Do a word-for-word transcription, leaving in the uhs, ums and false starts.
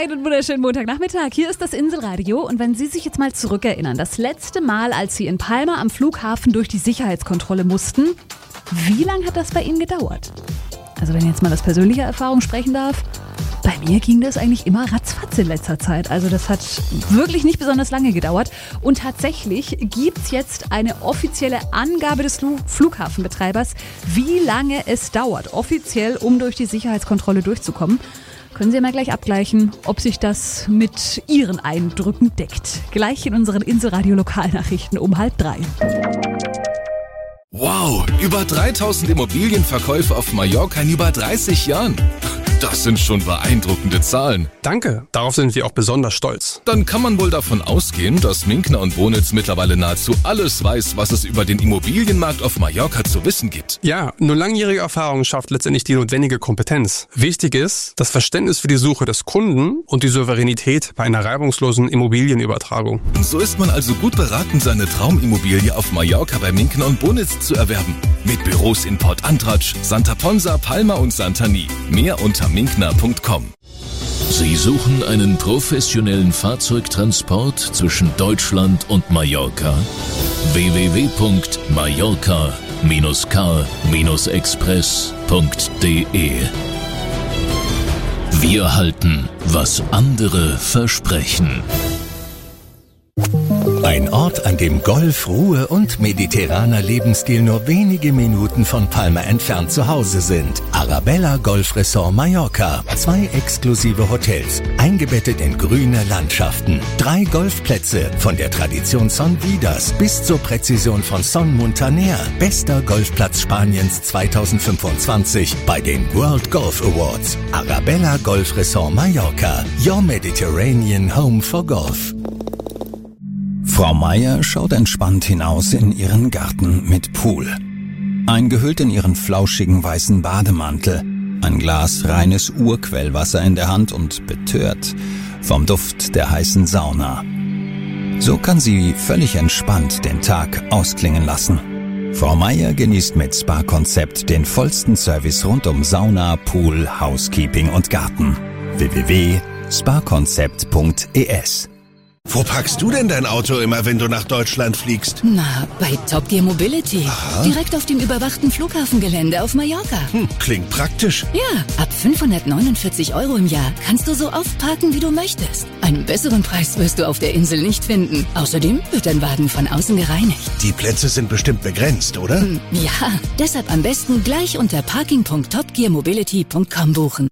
Einen wunderschönen Montagnachmittag. Hier ist das Inselradio. Und wenn Sie sich jetzt mal zurückerinnern, das letzte Mal, als Sie in Palma am Flughafen durch die Sicherheitskontrolle mussten, wie lange hat das bei Ihnen gedauert? Also wenn ich jetzt mal aus persönlicher Erfahrung sprechen darf, bei mir ging das eigentlich immer ratzfatz in letzter Zeit. Also das hat wirklich nicht besonders lange gedauert. Und tatsächlich gibt es jetzt eine offizielle Angabe des Flughafenbetreibers, wie lange es dauert, offiziell, um durch die Sicherheitskontrolle durchzukommen. Können Sie mal gleich abgleichen, ob sich das mit Ihren Eindrücken deckt. Gleich in unseren Inselradio-Lokalnachrichten um halb drei. Wow, über dreitausend Immobilienverkäufe auf Mallorca in über dreißig Jahren. Das sind schon beeindruckende Zahlen. Danke, darauf sind wir auch besonders stolz. Dann kann man wohl davon ausgehen, dass Minkner und Bonitz mittlerweile nahezu alles weiß, was es über den Immobilienmarkt auf Mallorca zu wissen gibt. Ja, nur langjährige Erfahrung schafft letztendlich die notwendige Kompetenz. Wichtig ist das Verständnis für die Suche des Kunden und die Souveränität bei einer reibungslosen Immobilienübertragung. So ist man also gut beraten, seine Traumimmobilie auf Mallorca bei Minkner und Bonitz zu erwerben. Mit Büros in Port Antratsch, Santa Ponsa, Palma und Santani. Mehr unter minkner punkt com. Sie suchen einen professionellen Fahrzeugtransport zwischen Deutschland und Mallorca? w w w punkt mallorca Bindestrich car Bindestrich express punkt d e Wir halten, was andere versprechen. Ein Ort, an dem Golf, Ruhe und mediterraner Lebensstil nur wenige Minuten von Palma entfernt zu Hause sind. Arabella Golf Resort Mallorca. Zwei exklusive Hotels, eingebettet in grüne Landschaften. Drei Golfplätze, von der Tradition Son Vidas bis zur Präzision von Son Muntaner. Bester Golfplatz Spaniens zweitausendfünfundzwanzig bei den World Golf Awards. Arabella Golf Resort Mallorca. Your Mediterranean Home for Golf. Frau Meier schaut entspannt hinaus in ihren Garten mit Pool. Eingehüllt in ihren flauschigen weißen Bademantel, ein Glas reines Urquellwasser in der Hand und betört vom Duft der heißen Sauna. So kann sie völlig entspannt den Tag ausklingen lassen. Frau Meier genießt mit Spa-Konzept den vollsten Service rund um Sauna, Pool, Housekeeping und Garten. w w w punkt spa konzept punkt e s. Wo parkst du denn dein Auto immer, wenn du nach Deutschland fliegst? Na, bei Top Gear Mobility. Aha. Direkt auf dem überwachten Flughafengelände auf Mallorca. Hm, klingt praktisch. Ja, ab fünfhundertneunundvierzig Euro im Jahr kannst du so oft parken, wie du möchtest. Einen besseren Preis wirst du auf der Insel nicht finden. Außerdem wird dein Wagen von außen gereinigt. Die Plätze sind bestimmt begrenzt, oder? Hm, ja, deshalb am besten gleich unter parking punkt top gear mobility punkt com buchen.